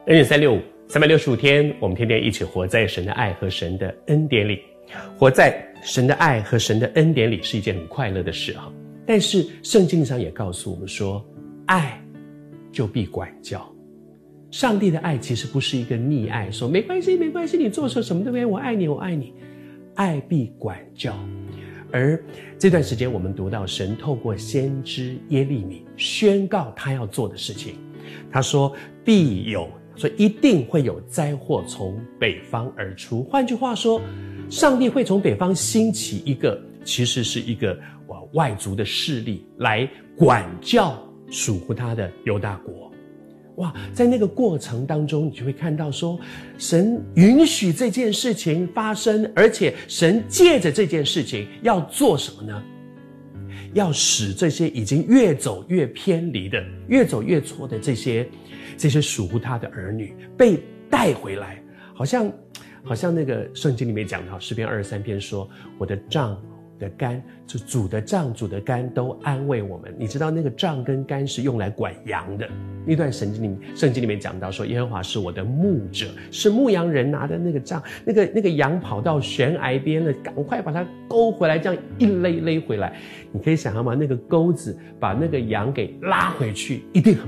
恩典365，365天，我们天天一起活在神的爱和神的恩典里。活在神的爱和神的恩典里是一件很快乐的事哈。但是圣经上也告诉我们说，爱就必管教。上帝的爱其实不是一个溺爱，说没关系没关系，你做什么都没有，我爱你我爱你。爱必管教。而这段时间我们读到神透过先知耶利米宣告他要做的事情，他说所以一定会有灾祸从北方而出。换句话说，上帝会从北方兴起一个其实是一个外族的势力来管教属乎他的犹大国。在那个过程当中，你就会看到说，神允许这件事情发生，而且神借着这件事情要做什么呢？要使这些已经越走越偏离的、越走越错的这些属乎他的儿女被带回来。好像那个圣经里面讲到诗篇23篇说，我的杖的竿，就主的杖主的竿都安慰我们。你知道那个杖跟竿是用来管羊的。那段圣经里面讲到说，耶和华是我的牧者，是牧羊人拿的那个杖，那个羊跑到悬崖边了，赶快把它勾回来，这样一勒回来。你可以想象吗？那个钩子把那个羊给拉回去，一定很